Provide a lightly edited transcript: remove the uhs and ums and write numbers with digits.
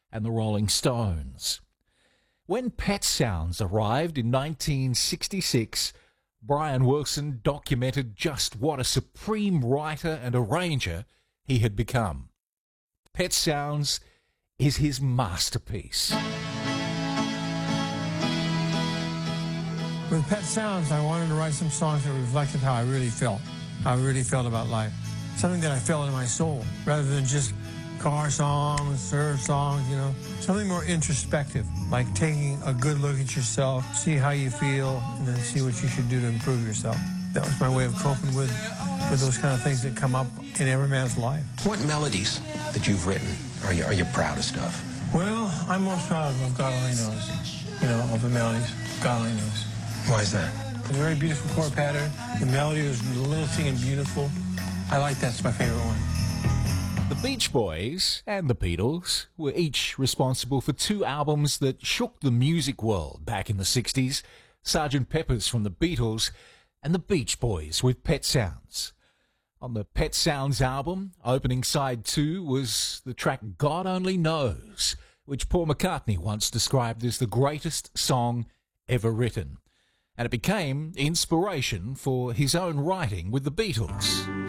and the Rolling Stones. When Pet Sounds arrived in 1966, Brian Wilson documented just what a supreme writer and arranger he had become. Pet Sounds is his masterpiece. With Pet Sounds, I wanted to write some songs that reflected how I really felt about life. Something that I felt in my soul, rather than just car songs, surf songs, Something more introspective, like taking a good look at yourself, see how you feel, and then see what you should do to improve yourself. That was my way of coping with those kind of things that come up in every man's life. What melodies that you've written are you proudest of? Well, I'm most proud of God Only Knows, of the melodies. God Only Knows. Why is that? It's a very beautiful chord pattern. The melody was lilting and beautiful. I like that's my favorite one. The Beach Boys and the Beatles were each responsible for two albums that shook the music world back in the 60s, Sgt. Pepper's from the Beatles and the Beach Boys with Pet Sounds. On the Pet Sounds album, opening side 2 was the track God Only Knows, which Paul McCartney once described as the greatest song ever written. And it became inspiration for his own writing with the Beatles.